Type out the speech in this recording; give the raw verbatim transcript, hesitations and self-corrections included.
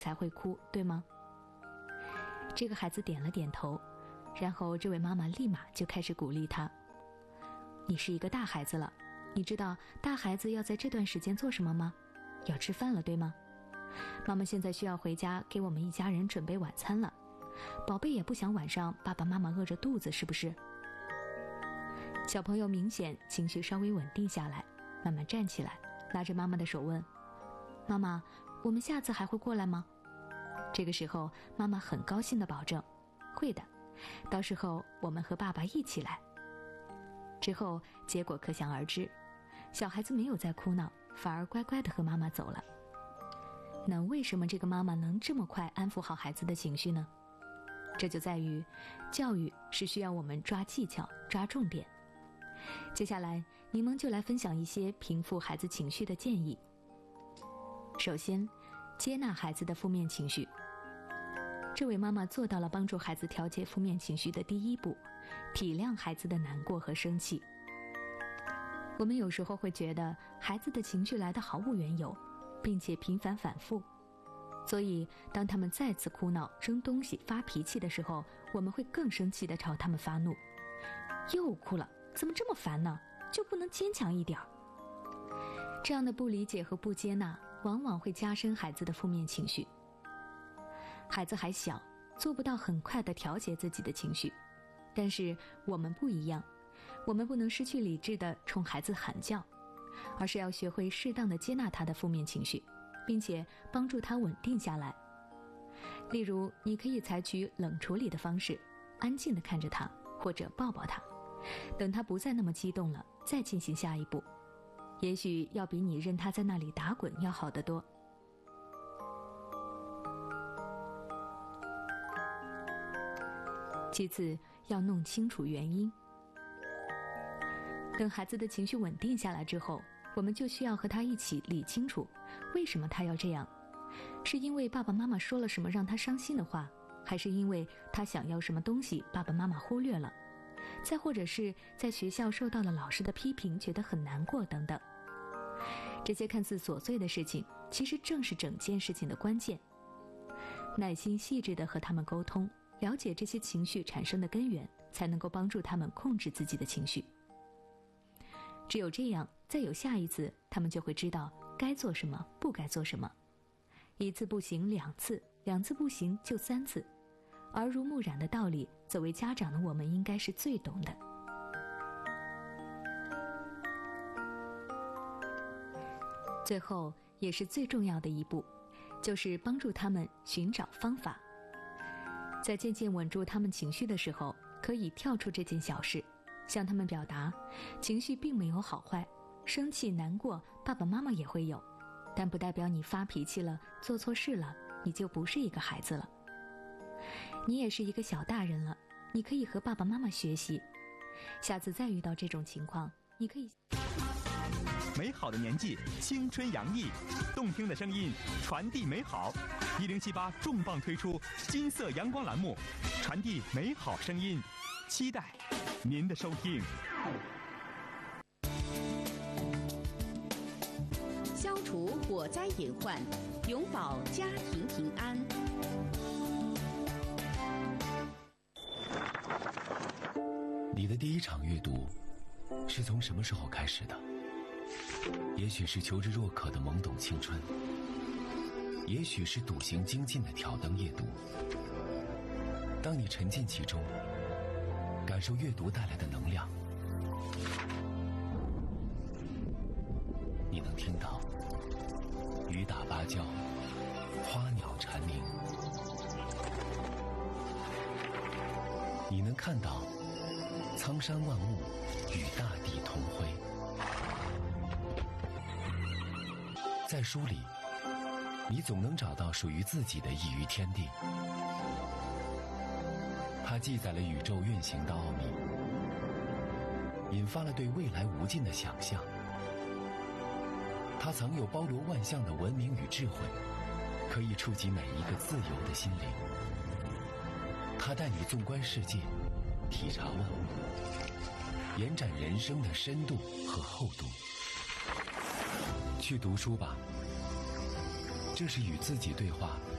才会哭，对吗？这个孩子点了点头，然后这位妈妈立马就开始鼓励他：你是一个大孩子了，你知道大孩子要在这段时间做什么吗？要吃饭了，对吗？妈妈现在需要回家给我们一家人准备晚餐了，宝贝也不想晚上爸爸妈妈饿着肚子，是不是？小朋友明显情绪稍微稳定下来，慢慢站起来，拉着妈妈的手问：妈妈，我们下次还会过来吗？这个时候妈妈很高兴地保证：会的，到时候我们和爸爸一起来。之后结果可想而知，小孩子没有再哭闹，反而乖乖地和妈妈走了。那为什么这个妈妈能这么快安抚好孩子的情绪呢？这就在于教育是需要我们抓技巧，抓重点。接下来柠檬就来分享一些平复孩子情绪的建议。首先，接纳孩子的负面情绪。这位妈妈做到了帮助孩子调节负面情绪的第一步，体谅孩子的难过和生气。我们有时候会觉得孩子的情绪来得毫无缘由，并且频繁反复，所以当他们再次哭闹、扔东西、发脾气的时候，我们会更生气地朝他们发怒：又哭了，怎么这么烦呢？就不能坚强一点儿？这样的不理解和不接纳往往会加深孩子的负面情绪。孩子还小，做不到很快地调节自己的情绪，但是我们不一样，我们不能失去理智地冲孩子喊叫，而是要学会适当地接纳他的负面情绪，并且帮助他稳定下来。例如，你可以采取冷处理的方式，安静地看着他，或者抱抱他，等他不再那么激动了，再进行下一步。也许要比你任他在那里打滚要好得多。其次，要弄清楚原因。等孩子的情绪稳定下来之后，我们就需要和他一起理清楚，为什么他要这样？是因为爸爸妈妈说了什么让他伤心的话，还是因为他想要什么东西爸爸妈妈忽略了？再或者是在学校受到了老师的批评，觉得很难过等等。这些看似琐碎的事情，其实正是整件事情的关键。耐心细致地和他们沟通，了解这些情绪产生的根源，才能够帮助他们控制自己的情绪。只有这样，再有下一次，他们就会知道该做什么，不该做什么。一次不行两次，两次不行就三次。耳濡目染的道理，作为家长的我们应该是最懂的。最后也是最重要的一步，就是帮助他们寻找方法。在渐渐稳住他们情绪的时候，可以跳出这件小事，向他们表达情绪并没有好坏，生气难过爸爸妈妈也会有，但不代表你发脾气了，做错事了，你就不是一个孩子了。你也是一个小大人了，你可以和爸爸妈妈学习。下次再遇到这种情况，你可以美好的年纪，青春洋溢，动听的声音传递美好。一零七八重磅推出金色阳光栏目，传递美好声音，期待您的收听。 消除火灾隐患，永保家庭平安。 你的第一场阅读是从什么时候开始的？也许是求知若渴的懵懂青春，也许是笃行精进的挑灯夜读。当你沉浸其中，感受阅读带来的能量，你能听到雨打芭蕉，花鸟蝉鸣，你能看到苍山万物与大地同辉。在书里，你总能找到属于自己的一隅天地。它记载了宇宙运行的奥秘，引发了对未来无尽的想象。它藏有包罗万象的文明与智慧，可以触及每一个自由的心灵。它带你纵观世界，体察万物，延展人生的深度和厚度。去读书吧，这是与自己对话